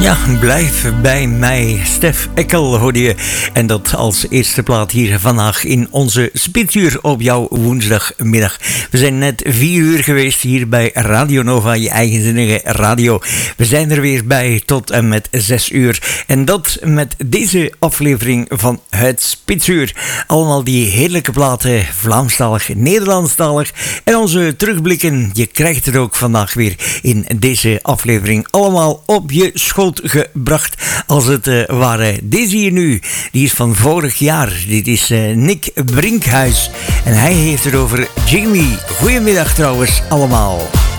Ja, blijf bij mij. Stef Ekkel hoorde je. En dat als eerste plaat hier vandaag in onze Spitsuur op jouw woensdagmiddag. We zijn net 4 uur geweest hier bij Radio Nova, je eigenzinnige radio. We zijn er weer bij tot en met 6 uur. En dat met deze aflevering van Het Spitsuur. Allemaal die heerlijke platen, Vlaamstalig, Nederlandstalig. En onze terugblikken, je krijgt het ook vandaag weer in deze aflevering. Allemaal op je schoot gebracht als het ware. Deze hier nu, die is van vorig jaar. Dit is Nick Brinkhuis en hij heeft het over Jamie. Goedemiddag trouwens allemaal.